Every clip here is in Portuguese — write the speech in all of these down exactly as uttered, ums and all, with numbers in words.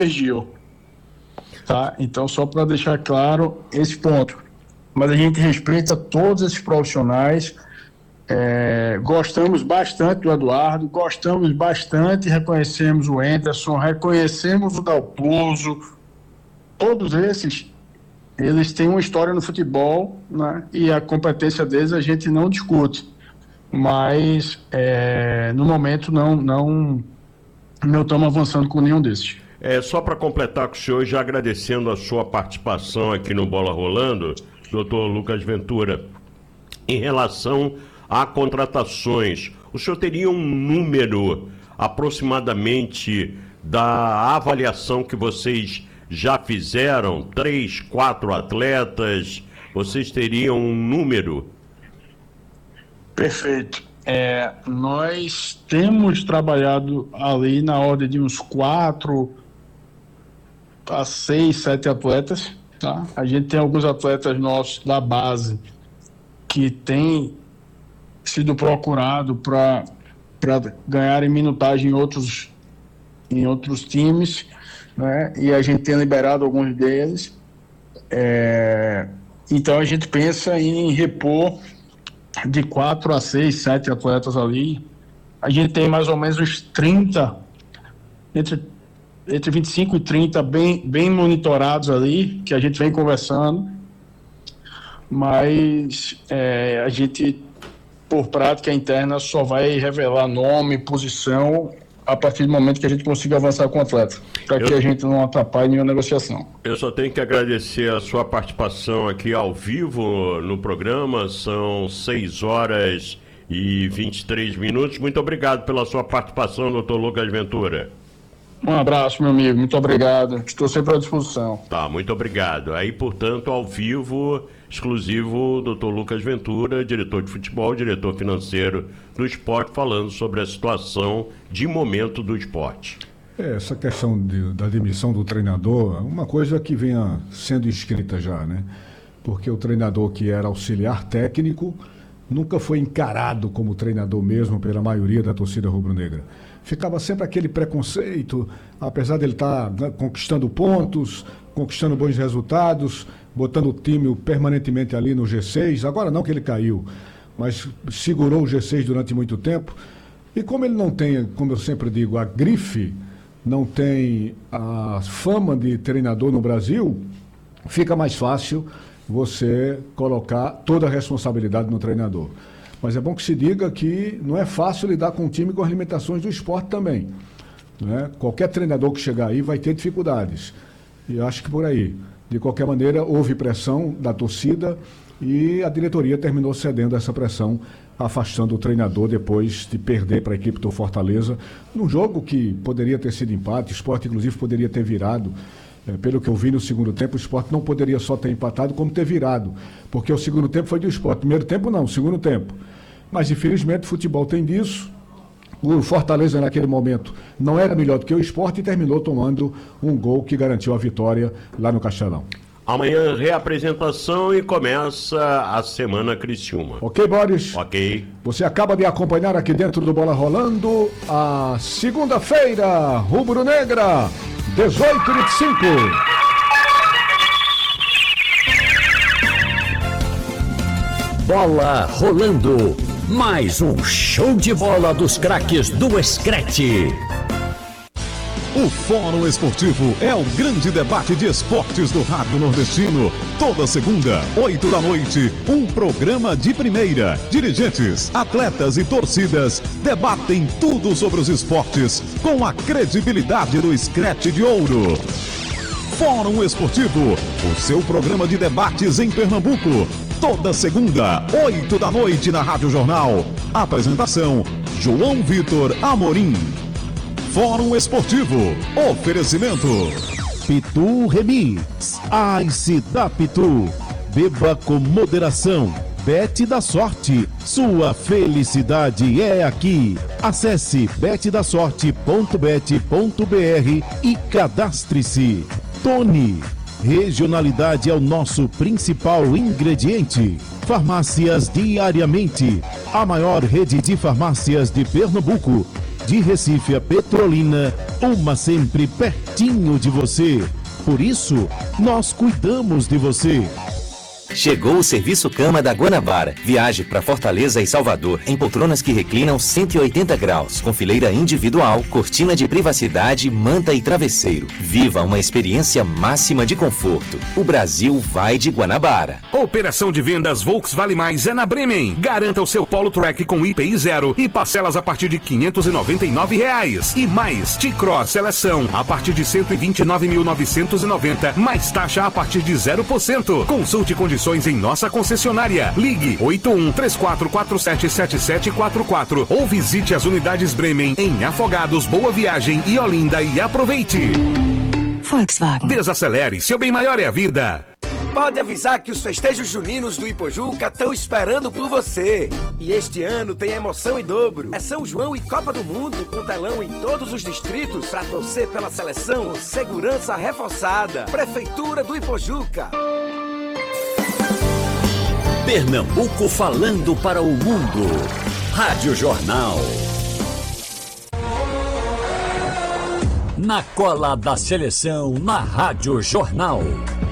Gil. Tá? Então, só para deixar claro esse ponto. Mas a gente respeita todos esses profissionais. É, gostamos bastante do Eduardo, gostamos bastante, reconhecemos o Anderson, reconhecemos o Dalpozo. Todos esses, eles têm uma história no futebol, né? E a competência deles a gente não discute. Mas, é, no momento, não, não, não estamos avançando com nenhum desses. É, só para completar com o senhor, já agradecendo a sua participação aqui no Bola Rolando, doutor Lucas Ventura, em relação a contratações, o senhor teria um número aproximadamente da avaliação que vocês já fizeram? Três, quatro atletas? Vocês teriam um número? Perfeito. É, nós temos trabalhado ali na ordem de uns quatro a seis, sete atletas, tá? A gente tem alguns atletas nossos da base que têm sido procurado para para ganharem minutagem em outros em outros times, né? E a gente tem liberado alguns deles. É, então a gente pensa em repor de quatro a seis, sete atletas ali. A gente tem mais ou menos uns trinta, entre entre vinte e cinco e trinta bem, bem monitorados ali, que a gente vem conversando, mas é, a gente, por prática interna, só vai revelar nome, posição, a partir do momento que a gente consiga avançar com o atleta, para que a gente não atrapalhe nenhuma negociação. Eu só tenho que agradecer a sua participação aqui ao vivo no programa, são seis horas e vinte e três minutos. Muito obrigado pela sua participação, doutor Lucas Ventura. Um abraço, meu amigo, muito obrigado, estou sempre à disposição. Tá, muito obrigado. Aí, portanto, ao vivo, exclusivo, doutor Lucas Ventura, diretor de futebol, diretor financeiro do esporte, falando sobre a situação de momento do esporte. É, essa questão de, da demissão do treinador é uma coisa que venha sendo escrita já, né? Porque o treinador que era auxiliar técnico nunca foi encarado como treinador mesmo pela maioria da torcida rubro-negra. Ficava sempre aquele preconceito, apesar dele estar, né, conquistando pontos, conquistando bons resultados, botando o time permanentemente ali no G seis. Agora não que ele caiu, mas segurou o G seis durante muito tempo. E como ele não tem, como eu sempre digo, a grife, não tem a fama de treinador no Brasil, fica mais fácil você colocar toda a responsabilidade no treinador. Mas é bom que se diga que não é fácil lidar com um time com as limitações do esporte também, né? Qualquer treinador que chegar aí vai ter dificuldades. E acho que por aí. De qualquer maneira, houve pressão da torcida e a diretoria terminou cedendo essa pressão, afastando o treinador depois de perder para a equipe do Fortaleza, num jogo que poderia ter sido empate, o esporte inclusive poderia ter virado. É, pelo que eu vi no segundo tempo, o esporte não poderia só ter empatado, como ter virado, porque o segundo tempo foi do esporte. Primeiro tempo não, segundo tempo. Mas infelizmente o futebol tem disso. O Fortaleza naquele momento não era melhor do que o esporte e terminou tomando um gol que garantiu a vitória lá no Castelão. Amanhã reapresentação e começa a Semana Criciúma. Ok, Boris? Ok. Você acaba de acompanhar aqui dentro do Bola Rolando a segunda-feira rubro-negra, dezoito e vinte e cinco. Bola Rolando, mais um show de bola dos craques do Escrete. O Fórum Esportivo é o grande debate de esportes do rádio nordestino. Toda segunda, oito da noite, um programa de primeira. Dirigentes, atletas e torcidas debatem tudo sobre os esportes com a credibilidade do Escrete de Ouro. Fórum Esportivo, o seu programa de debates em Pernambuco. Toda segunda, oito da noite na Rádio Jornal. Apresentação, João Vitor Amorim. Fórum Esportivo. Oferecimento Pitu Remix. Ice da Pitu. Beba com moderação. Bet da Sorte. Sua felicidade é aqui. Acesse bet da sorte ponto bet ponto br e cadastre-se. Tony. Regionalidade é o nosso principal ingrediente. Farmácias Diariamente. A maior rede de farmácias de Pernambuco. De Recife a Petrolina, uma sempre pertinho de você. Por isso, nós cuidamos de você. Chegou o Serviço Cama da Guanabara. Viaje para Fortaleza e Salvador em poltronas que reclinam cento e oitenta graus, com fileira individual, cortina de privacidade, manta e travesseiro. Viva uma experiência máxima de conforto. O Brasil vai de Guanabara. Operação de vendas Volks Vale Mais é na Bremen. Garanta o seu Polo Track com I P I zero e parcelas a partir de quinhentos e noventa e nove reais. E mais, T-Cross Seleção a partir de cento e vinte e nove mil novecentos e noventa, mais taxa a partir de zero por cento. Consulte condições em nossa concessionária. Ligue oito um três quatro quatro sete sete sete quatro quatro ou visite as unidades Bremen em Afogados, Boa Viagem e Olinda e aproveite. Volkswagen. Desacelere, seu bem maior é a vida. Pode avisar que os festejos juninos do Ipojuca estão esperando por você. E este ano tem emoção em dobro. É São João e Copa do Mundo, com telão em todos os distritos para torcer pela seleção com segurança reforçada. Prefeitura do Ipojuca. Pernambuco falando para o mundo. Rádio Jornal. Na cola da seleção, na Rádio Jornal.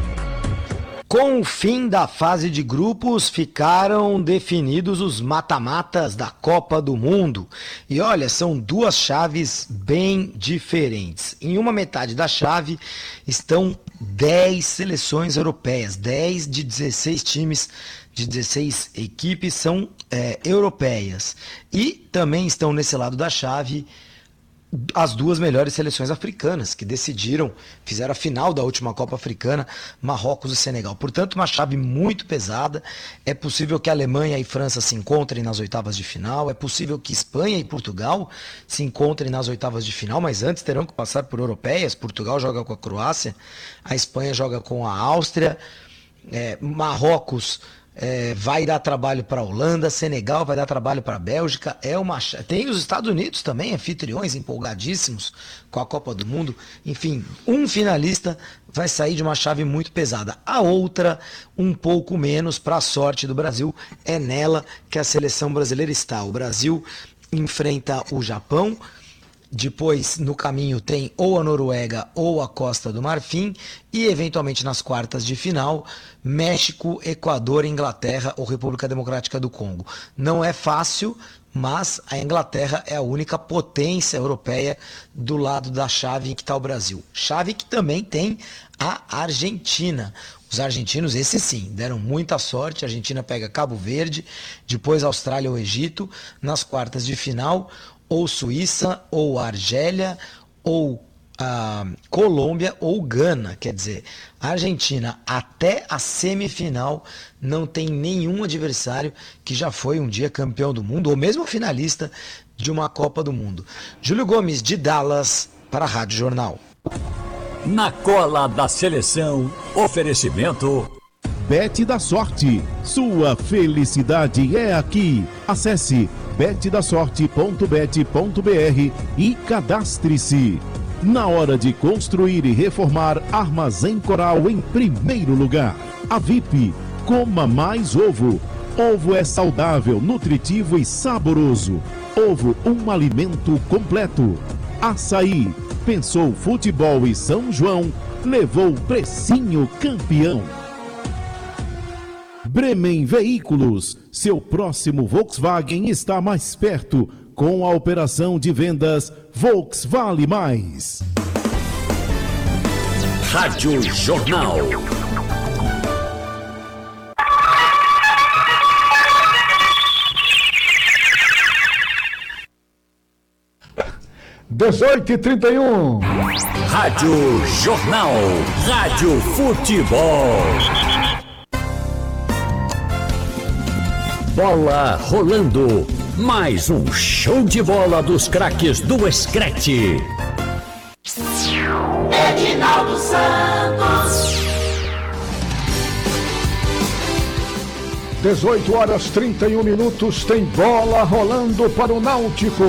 Com o fim da fase de grupos, ficaram definidos os mata-matas da Copa do Mundo. E olha, são duas chaves bem diferentes. Em uma metade da chave estão dez seleções europeias, dez de dezesseis times, de dezesseis equipes são é, europeias. E também estão nesse lado da chave as duas melhores seleções africanas, que decidiram, fizeram a final da última Copa Africana, Marrocos e Senegal. Portanto, uma chave muito pesada. É possível que a Alemanha e França se encontrem nas oitavas de final, é possível que Espanha e Portugal se encontrem nas oitavas de final, mas antes terão que passar por europeias. Portugal joga com a Croácia, a Espanha joga com a Áustria, é, Marrocos É, vai dar trabalho para a Holanda, Senegal vai dar trabalho para a Bélgica. É uma... Tem os Estados Unidos também, anfitriões empolgadíssimos com a Copa do Mundo. Enfim, um finalista vai sair de uma chave muito pesada. A outra, um pouco menos, para a sorte do Brasil, é nela que a seleção brasileira está. O Brasil enfrenta o Japão. Depois, no caminho, tem ou a Noruega ou a Costa do Marfim. E, eventualmente, nas quartas de final, México, Equador, Inglaterra ou República Democrática do Congo. Não é fácil, mas a Inglaterra é a única potência europeia do lado da chave em que está o Brasil. Chave que também tem a Argentina. Os argentinos, esses sim, deram muita sorte. A Argentina pega Cabo Verde, depois Austrália ou Egito. Nas quartas de final, ou Suíça, ou Argélia, ou a Colômbia, ou Gana. Quer dizer, a Argentina até a semifinal não tem nenhum adversário que já foi um dia campeão do mundo, ou mesmo finalista de uma Copa do Mundo. Júlio Gomes, de Dallas, para a Rádio Jornal. Na cola da seleção, oferecimento... Bet da Sorte, sua felicidade é aqui. Acesse bet da sorte ponto bet ponto br e cadastre-se. Na hora de construir e reformar, Armazém Coral em primeiro lugar. A V I P, coma mais ovo. Ovo é saudável, nutritivo e saboroso. Ovo, um alimento completo. Açaí, pensou futebol e São João, levou precinho campeão. Bremen Veículos, seu próximo Volkswagen está mais perto com a operação de vendas Volks Vale Mais. Rádio Jornal. dezoito e trinta e um. Rádio Jornal. Rádio Futebol. Bola rolando. Mais um show de bola dos craques do Escrete. Edinaldo Santos. dezoito horas e trinta e um minutos, tem bola rolando para o Náutico.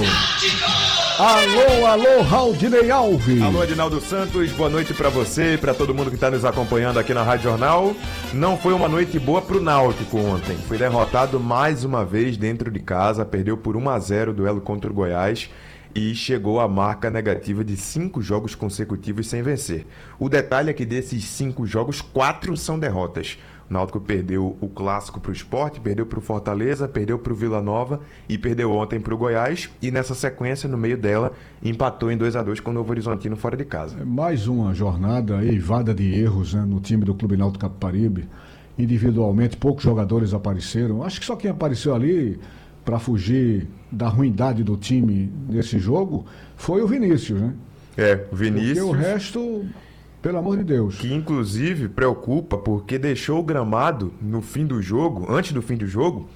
Alô, alô, Raudinei Alves. Alô, Edinaldo Santos, boa noite pra você e pra todo mundo que tá nos acompanhando aqui na Rádio Jornal. Não foi uma noite boa pro Náutico ontem. Foi derrotado mais uma vez dentro de casa, perdeu por um a zero o duelo contra o Goiás. e chegou à marca negativa de cinco jogos consecutivos sem vencer. O detalhe é que desses cinco jogos, quatro são derrotas. O Náutico perdeu o Clássico para o Sport, perdeu para o Fortaleza, perdeu para o Vila Nova e perdeu ontem para o Goiás. E nessa sequência, no meio dela, empatou em dois a dois com o Novo Horizontino fora de casa. É mais uma jornada eivada de erros, né, no time do Clube Náutico Capibaribe. Individualmente, poucos jogadores apareceram. Acho que só quem apareceu ali para fugir da ruindade do time nesse jogo foi o Vinícius, né? É, o Vinícius. Porque o resto, pelo amor de Deus. Que inclusive preocupa porque deixou o gramado no fim do jogo, antes do fim do jogo,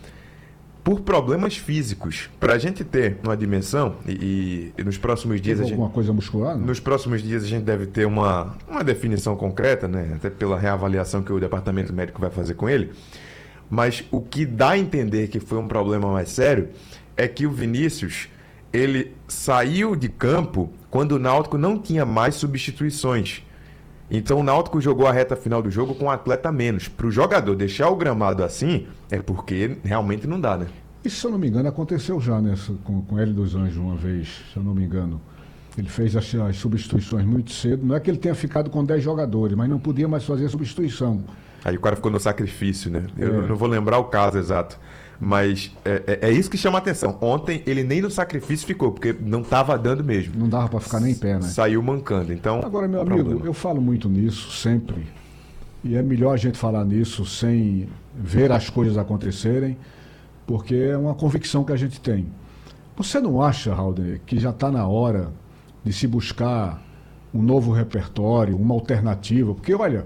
por problemas físicos. Para a gente ter uma dimensão, e, e nos próximos dias. Tem a gente, alguma coisa muscular? Não? Nos próximos dias a gente deve ter uma, uma definição concreta, né? Até pela reavaliação que o departamento médico vai fazer com ele. Mas o que dá a entender que foi um problema mais sério é que o Vinícius, ele saiu de campo quando o Náutico não tinha mais substituições. Então o Náutico jogou a reta final do jogo com um atleta a menos. Para o jogador deixar o gramado assim, é porque realmente não dá, né? Isso, se eu não me engano, aconteceu já, né, com, com o Hélio dos Anjos uma vez, se eu não me engano. Ele fez as, as substituições muito cedo. Não é que ele tenha ficado com dez jogadores, mas não podia mais fazer substituição. Aí o cara ficou no sacrifício, né? Eu É. não vou lembrar o caso exato. Mas é, é, é isso que chama a atenção. Ontem ele nem no sacrifício ficou, porque não estava dando mesmo. Não dava para ficar nem em pé, né? Saiu mancando. Então, Agora, meu um amigo, problema. eu falo muito nisso sempre. E é melhor a gente falar nisso sem ver as coisas acontecerem, porque é uma convicção que a gente tem. Você não acha, Halder, que já está na hora de se buscar um novo repertório, uma alternativa? Porque, olha,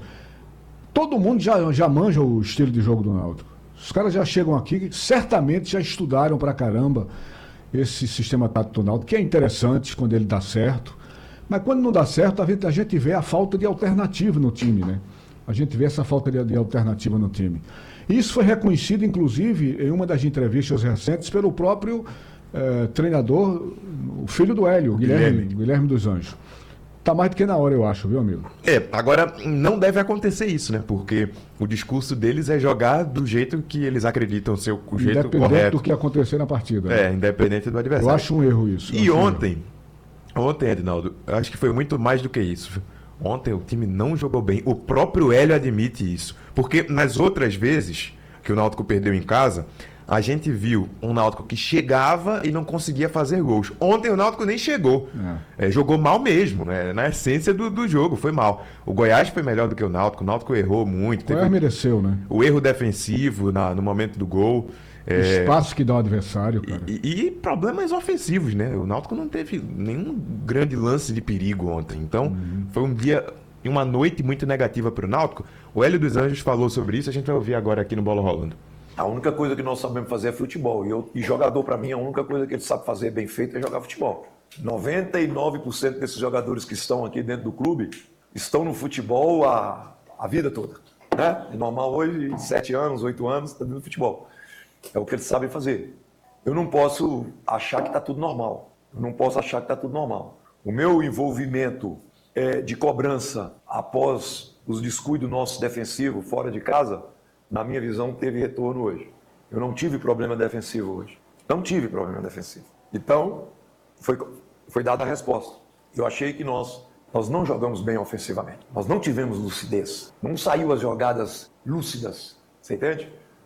todo mundo já, já manja o estilo de jogo do Náutico. Os caras já chegam aqui, certamente já estudaram pra caramba esse sistema tático do Náutico, que é interessante quando ele dá certo, mas quando não dá certo, a gente, a gente vê a falta de alternativa no time, né? A gente vê essa falta de, de alternativa no time. E isso foi reconhecido, inclusive, em uma das entrevistas recentes pelo próprio eh, treinador, o filho do Hélio, o Guilherme, Guilherme. Guilherme dos Anjos. Tá mais do que na hora, eu acho, viu, amigo? É, agora não deve acontecer isso, né? Porque o discurso deles é jogar do jeito que eles acreditam ser o jeito Independente correto. do que acontecer na partida. É, né? independente do adversário. Eu acho um erro isso. eu E acho um ontem, ontem, Edinaldo, eu acho que foi muito mais do que isso. Ontem o time não jogou bem. O próprio Hélio admite isso. Porque nas outras vezes que o Náutico perdeu em casa, a gente viu um Náutico que chegava e não conseguia fazer gols. Ontem o Náutico nem chegou. É, jogou mal mesmo, né? Na essência do, do jogo, foi mal. O Goiás foi melhor do que o Náutico. O Náutico errou muito. O Goiás mereceu, né? O erro defensivo na, no momento do gol. É, Espaço que dá o adversário, cara. E, e problemas ofensivos, né? O Náutico não teve nenhum grande lance de perigo ontem. Então, Uhum. foi um dia e uma noite muito negativa para o Náutico. O Hélio dos Anjos falou sobre isso, a gente vai ouvir agora aqui no Bola Rolando. A única coisa que nós sabemos fazer é futebol. E, eu, e jogador, para mim, a única coisa que ele sabe fazer bem feito é jogar futebol. noventa e nove por cento desses jogadores que estão aqui dentro do clube estão no futebol a, a vida toda. Né? É normal hoje, sete anos, oito anos, está dentro do futebol. É o que eles sabem fazer. Eu não posso achar que está tudo normal. Eu não posso achar que está tudo normal. O meu envolvimento é, de cobrança após os descuidos nossos defensivos fora de casa, na minha visão, teve retorno hoje. Eu não tive problema defensivo hoje. Não tive problema defensivo. Então, foi, foi dada a resposta. Eu achei que nós, nós não jogamos bem ofensivamente. Nós não tivemos lucidez. Não saiu as jogadas lúcidas. Você entende?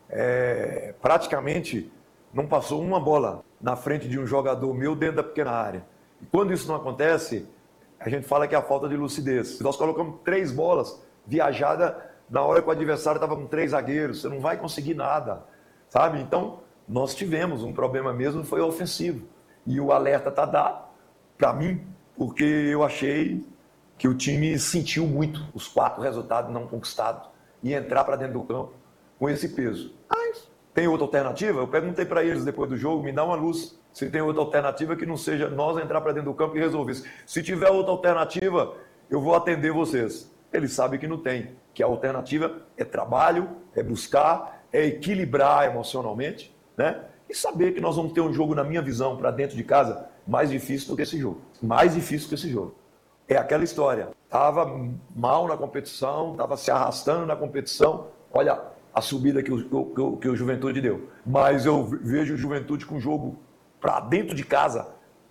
É, praticamente não passou uma bola na frente de um jogador meu dentro da pequena área. E quando isso não acontece, a gente fala que é a falta de lucidez. Nós colocamos três bolas viajadas na hora que o adversário estava com três zagueiros. Você não vai conseguir nada, sabe? Então, nós tivemos um problema mesmo, foi ofensivo. E o alerta está dado para mim, porque eu achei que o time sentiu muito os quatro resultados não conquistados e entrar para dentro do campo com esse peso. Mas tem outra alternativa? Eu perguntei para eles depois do jogo, me dá uma luz. Se tem outra alternativa que não seja nós entrar para dentro do campo e resolver isso. Se tiver outra alternativa, eu vou atender vocês. Eles sabem que não tem, que a alternativa é trabalho, é buscar, é equilibrar emocionalmente, né? E saber que nós vamos ter um jogo, na minha visão, para dentro de casa, mais difícil do que esse jogo. Mais difícil que esse jogo. É aquela história. Estava mal na competição, estava se arrastando na competição. Olha a subida que o, que, o, que o Juventude deu. Mas eu vejo o Juventude com o jogo para dentro de casa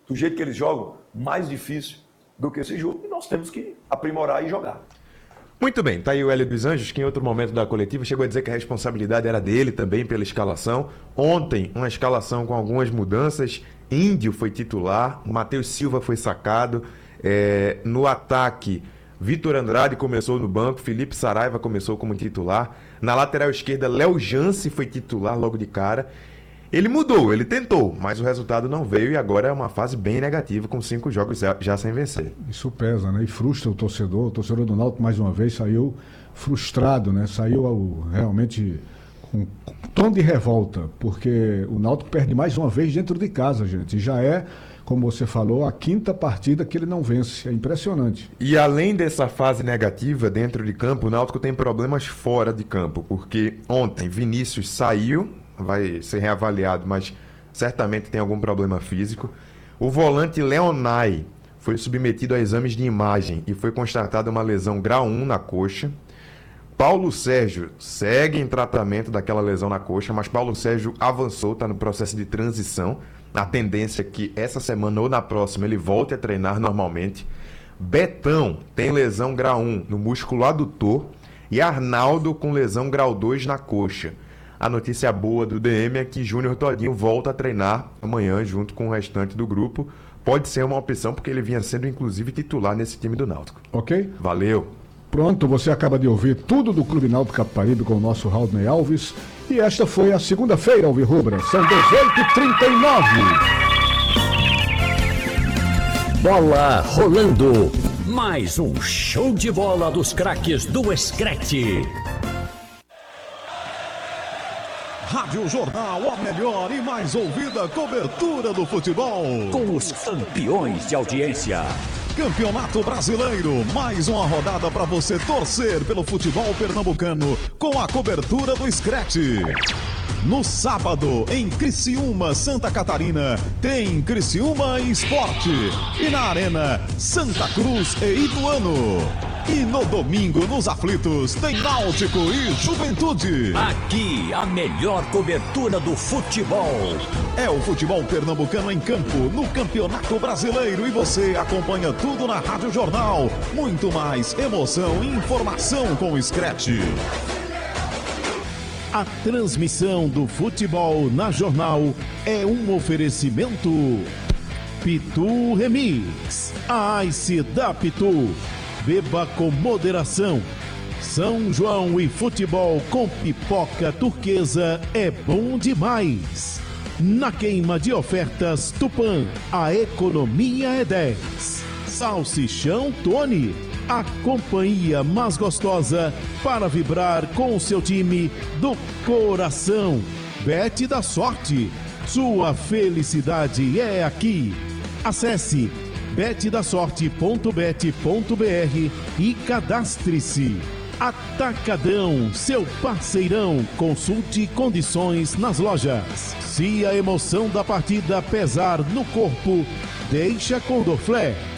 do jeito que eles jogam, mais difícil do que esse jogo. E nós temos que aprimorar e jogar. Muito bem, tá aí o Hélio dos Anjos, que em outro momento da coletiva chegou a dizer que a responsabilidade era dele também pela escalação. Ontem, uma escalação com algumas mudanças. Índio foi titular, Matheus Silva foi sacado. É, no ataque, Vitor Andrade começou no banco, Felipe Saraiva começou como titular. Na lateral esquerda, Léo Jance foi titular logo de cara. Ele mudou, ele tentou, mas o resultado não veio e agora é uma fase bem negativa, com cinco jogos já, já sem vencer. Isso pesa, né? E frustra o torcedor. O torcedor do Náutico, mais uma vez, saiu frustrado, né? Saiu ao, realmente com um tom de revolta, porque o Náutico perde mais uma vez dentro de casa, gente. E já é, como você falou, a quinta partida que ele não vence. É impressionante. E além dessa fase negativa dentro de campo, o Náutico tem problemas fora de campo, porque ontem Vinícius saiu, vai ser reavaliado, mas certamente tem algum problema físico. O volante Leonai foi submetido a exames de imagem e foi constatada uma lesão grau um na coxa. Paulo Sérgio segue em tratamento daquela lesão na coxa, mas Paulo Sérgio avançou, está no processo de transição. A tendência é que essa semana ou na próxima ele volte a treinar normalmente. Betão tem lesão grau um no músculo adutor e Arnaldo com lesão grau dois na coxa. A notícia boa do D M é que Júnior Todinho volta a treinar amanhã junto com o restante do grupo. Pode ser uma opção porque ele vinha sendo inclusive titular nesse time do Náutico. Ok? Valeu. Pronto, você acaba de ouvir tudo do Clube Náutico Capibaribe com o nosso Raulney Alves. E esta foi a segunda-feira, Alvirrubra. São dezoito e trinta e nove. Bola rolando. Mais um show de bola dos craques do Escrete. Rádio Jornal, a melhor e mais ouvida cobertura do futebol. Com os campeões de audiência. Campeonato Brasileiro, mais uma rodada para você torcer pelo futebol pernambucano com a cobertura do Screte. No sábado, em Criciúma, Santa Catarina, tem Criciúma Esporte. E na Arena, Santa Cruz e Ituano. E no domingo, nos aflitos, tem Náutico e Juventude. Aqui, a melhor cobertura do futebol. É o futebol pernambucano em campo, no Campeonato Brasileiro. E você acompanha tudo na Rádio Jornal. Muito mais emoção e informação com o Screte. A transmissão do futebol na Jornal é um oferecimento Pitu Remix. A Ice da Pitu. Beba com moderação. São João e futebol com pipoca turquesa é bom demais. Na queima de ofertas Tupã, a economia é dez. Salsichão Tony, a companhia mais gostosa para vibrar com o seu time do coração. Bet da Sorte, sua felicidade é aqui. Acesse bet da sorte ponto bet ponto br e cadastre-se. Atacadão, seu parceirão. Consulte condições nas lojas. Se a emoção da partida pesar no corpo, deixa com Dorflé.